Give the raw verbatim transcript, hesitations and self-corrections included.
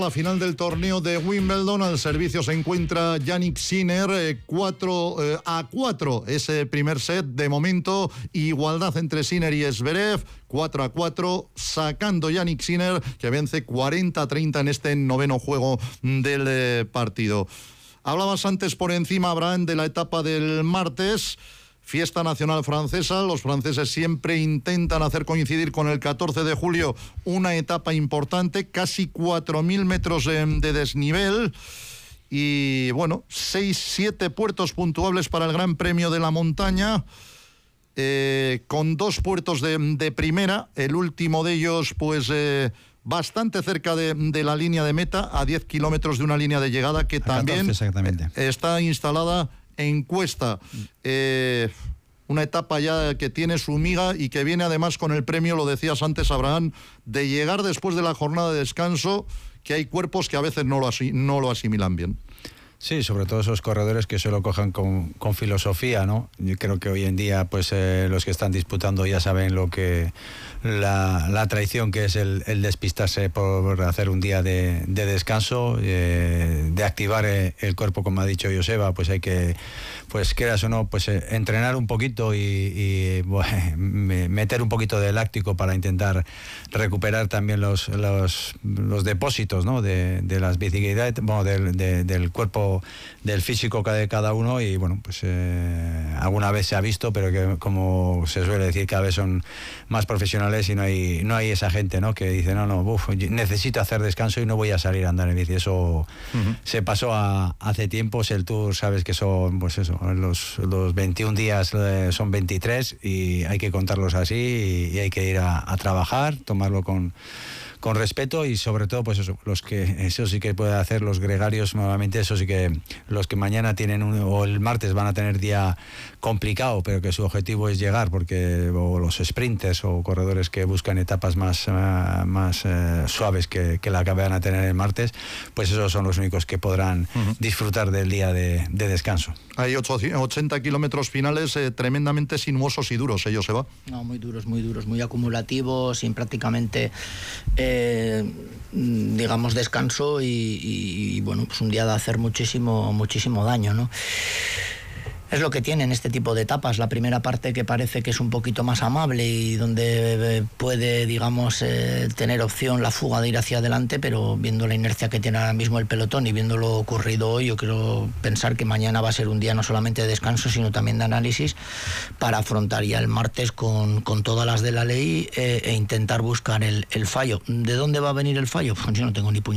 La final del torneo de Wimbledon, al servicio se encuentra Jannik Sinner, eh, cuatro a cuatro ese primer set. De momento, igualdad entre Sinner y Zverev, cuatro a cuatro, sacando Jannik Sinner, que vence cuarenta a treinta en este noveno juego del eh, partido. Hablabas antes por encima, Abraham, de la etapa del martes. Fiesta nacional francesa, los franceses siempre intentan hacer coincidir con el catorce de julio una etapa importante, casi cuatro mil metros de, de desnivel y bueno, seis, siete puertos puntuables para el Gran Premio de la Montaña, eh, con dos puertos de, de primera, el último de ellos pues eh, bastante cerca de, de la línea de meta, a diez kilómetros de una línea de llegada que también exactamente. está instalada en Cuesta. Eh, una etapa ya que tiene su miga y que viene además con el premio, lo decías antes, Abraham, de llegar después de la jornada de descanso, que hay cuerpos que a veces no lo, asi- no lo asimilan bien. Sí, sobre todo esos corredores que se lo cojan con, con filosofía, ¿no? Yo creo que hoy en día, pues eh, los que están disputando ya saben lo que la, la traición que es el, el despistarse por hacer un día de, de descanso, eh, de activar eh, el cuerpo, como ha dicho Joseba, pues hay que, pues quieras o no, pues eh, entrenar un poquito y, y bueno, meter un poquito de láctico para intentar recuperar también los, los, los depósitos, ¿no? De, de las bicicletas, bueno, del, de, del cuerpo, del físico de cada uno, y bueno, pues eh, alguna vez se ha visto, pero que, como se suele decir, cada vez son más profesionales y no hay no hay esa gente, ¿no? Que dice, no, no, uf, necesito hacer descanso y no voy a salir a andar en bici. Eso uh-huh. se pasó a, hace tiempos. El Tour, sabes que son, pues eso, los, los veintiún días eh, son veintitrés y hay que contarlos así y, y hay que ir a, a trabajar, tomarlo con con respeto y sobre todo, pues eso, los que, eso sí que puede hacer los gregarios, nuevamente, eso sí que los que mañana tienen un, o el martes van a tener día complicado, pero que su objetivo es llegar, porque o los sprinters o corredores que buscan etapas más, uh, más uh, suaves que, que la que van a tener el martes, pues esos son los únicos que podrán uh-huh. disfrutar del día de, de descanso. Hay ochenta kilómetros finales eh, tremendamente sinuosos y duros, ellos se va. No, muy duros, muy duros, muy acumulativos, sin prácticamente eh, digamos descanso y, y, y bueno, pues un día de hacer muchísimo, muchísimo daño, ¿no? Es lo que tienen este tipo de etapas. La primera parte, que parece que es un poquito más amable y donde puede, digamos, eh, tener opción la fuga de ir hacia adelante, pero viendo la inercia que tiene ahora mismo el pelotón y viendo lo ocurrido hoy, yo quiero pensar que mañana va a ser un día no solamente de descanso, sino también de análisis para afrontar ya el martes con, con todas las de la ley eh, e intentar buscar el, el fallo. ¿De dónde va a venir el fallo? Pues yo no tengo ni puñetera